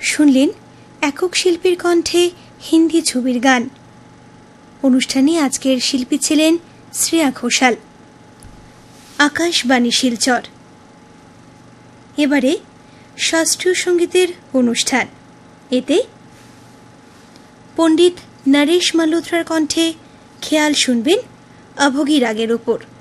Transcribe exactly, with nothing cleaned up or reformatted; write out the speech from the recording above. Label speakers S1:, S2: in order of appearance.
S1: শুনলেন একক শিল্পীর কণ্ঠে হিন্দি ছবির গান। অনুষ্ঠানে আজকের শিল্পী ছিলেন শ্রেয়া ঘোষাল। আকাশবাণী শিলচর। এবারে শাস্ত্রীয় সঙ্গীতের অনুষ্ঠান। এতে পণ্ডিত নরেশ মালহোত্রার কণ্ঠে খেয়াল শুনবেন অভোগী রাগের উপর।